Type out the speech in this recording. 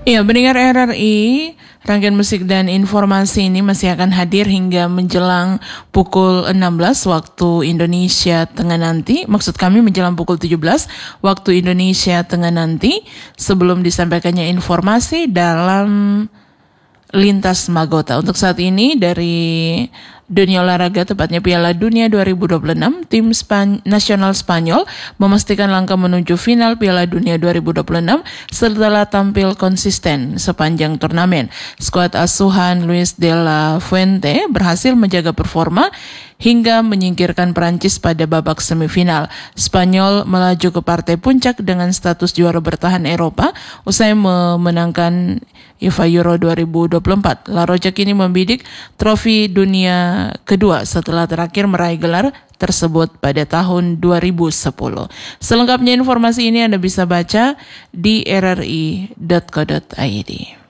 Ya, pendengar RRI, rangkaian musik dan informasi ini masih akan hadir hingga menjelang pukul 16 waktu Indonesia Tengah nanti. Maksud kami menjelang pukul 17 waktu Indonesia Tengah nanti, sebelum disampaikannya informasi dalam Lintas Magota. Untuk saat ini dari dunia olahraga, tepatnya Piala Dunia 2026, tim nasional Spanyol memastikan langkah menuju final Piala Dunia 2026 setelah tampil konsisten sepanjang turnamen. Skuad asuhan Luis de la Fuente berhasil menjaga performa hingga menyingkirkan Prancis pada babak semifinal. Spanyol melaju ke partai puncak dengan status juara bertahan Eropa usai memenangkan UEFA Euro 2024. La Roja kini membidik trofi dunia kedua setelah terakhir meraih gelar tersebut pada tahun 2010. Selengkapnya informasi ini Anda bisa baca di rri.co.id.